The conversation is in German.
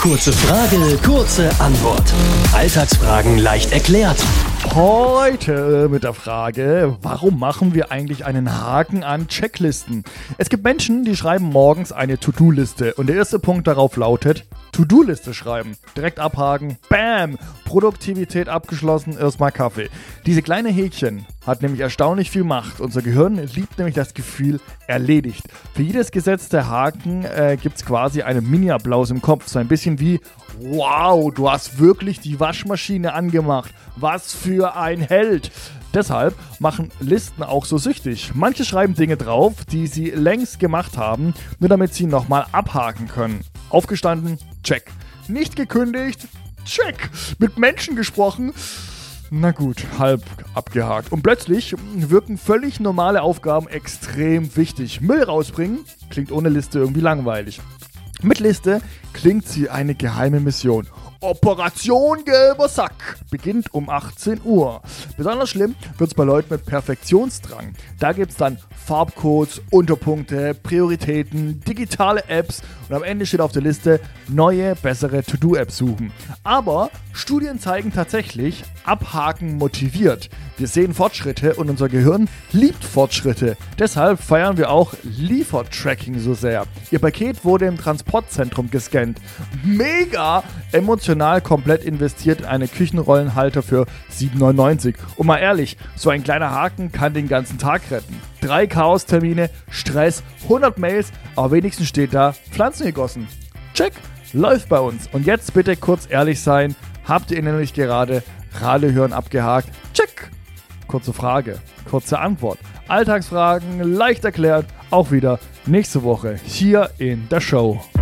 Kurze Frage, kurze Antwort. Alltagsfragen leicht erklärt. Heute mit der Frage, warum machen wir eigentlich einen Haken an Checklisten? Es gibt Menschen, die schreiben morgens eine To-Do-Liste und der erste Punkt darauf lautet, To-Do-Liste schreiben. Direkt abhaken, bam, Produktivität abgeschlossen, erstmal Kaffee. Diese kleine Häkchen hat nämlich erstaunlich viel Macht. Unser Gehirn liebt nämlich das Gefühl erledigt. Für jedes gesetzte Haken gibt es quasi einen Mini-Applaus im Kopf. So ein bisschen wie, wow, du hast wirklich die Waschmaschine angemacht. Was für ein Held. Deshalb machen Listen auch so süchtig. Manche schreiben Dinge drauf, die sie längst gemacht haben, nur damit sie nochmal abhaken können. Aufgestanden? Check. Nicht gekündigt? Check. Mit Menschen gesprochen? Na gut, halb abgehakt. Und plötzlich wirken völlig normale Aufgaben extrem wichtig. Müll rausbringen? Klingt ohne Liste irgendwie langweilig. Mit Liste klingt sie eine geheime Mission. Operation Gelber Sack beginnt um 18 Uhr. Besonders schlimm wird es bei Leuten mit Perfektionsdrang. Da gibt es dann Farbcodes, Unterpunkte, Prioritäten, digitale Apps und am Ende steht auf der Liste neue, bessere To-Do-Apps suchen. Aber Studien zeigen tatsächlich, Abhaken motiviert. Wir sehen Fortschritte und unser Gehirn liebt Fortschritte. Deshalb feiern wir auch Liefertracking so sehr. Ihr Paket wurde im Transportzentrum gescannt. Mega! Emotional komplett investiert in einen Küchenrollenhalter für 7,99 €. Und mal ehrlich, so ein kleiner Haken kann den ganzen Tag retten. 3 Chaos-Termine, Stress, 100 Mails, aber wenigstens steht da Pflanzen gegossen. Check, läuft bei uns. Und jetzt bitte kurz ehrlich sein, habt ihr nämlich gerade Radio hören abgehakt? Check! Kurze Frage, kurze Antwort. Alltagsfragen leicht erklärt, auch wieder nächste Woche hier in der Show.